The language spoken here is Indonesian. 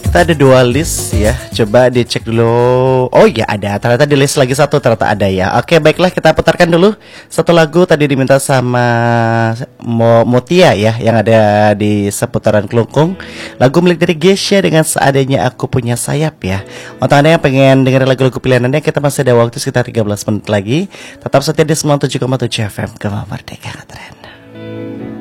kita ada 2 list ya. Coba dicek dulu. Oh ya ada, ternyata di list lagi satu, ternyata ada ya. Oke baiklah, kita putarkan dulu satu lagu tadi diminta sama Motia ya, yang ada di seputaran Kelungkung. Lagu milik dari Gesha dengan Seadanya Aku Punya Sayap ya. Untuk anda yang pengen dengerin lagu-lagu pilihan anda, kita masih ada waktu sekitar 13 menit lagi. Tetap setia di 97,7 FM Gema Merdeka Tren.